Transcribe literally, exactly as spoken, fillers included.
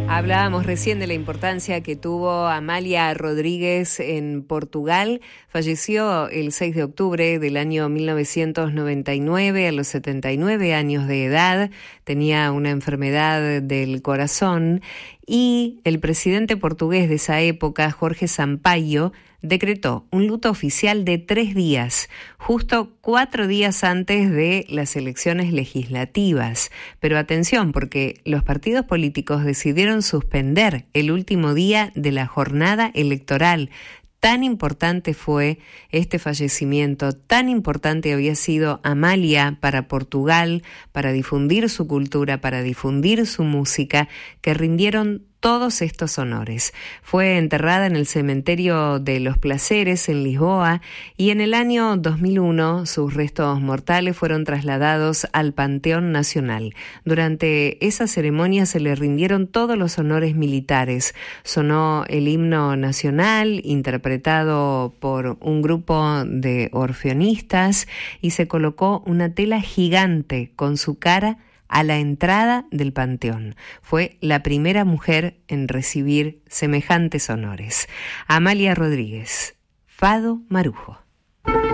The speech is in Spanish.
Hablábamos recién de la importancia que tuvo Amália Rodrigues en Portugal. Falleció el seis de octubre del año mil novecientos noventa y nueve a los setenta y nueve años de edad. Tenía una enfermedad del corazón y el presidente portugués de esa época, Jorge Sampaio, decretó un luto oficial de tres días, justo cuatro días antes de las elecciones legislativas. Pero atención, porque los partidos políticos decidieron suspender el último día de la jornada electoral. Tan importante fue este fallecimiento, tan importante había sido Amália para Portugal, para difundir su cultura, para difundir su música, que rindieron todos estos honores. Fue enterrada en el cementerio de Los Placeres, en Lisboa, y en el año dos mil uno sus restos mortales fueron trasladados al Panteón Nacional. Durante esa ceremonia se le rindieron todos los honores militares. Sonó el himno nacional, interpretado por un grupo de orfeonistas, y se colocó una tela gigante con su cara a la entrada del panteón. Fue la primera mujer en recibir semejantes honores. Amália Rodrigues, Fado Marujo.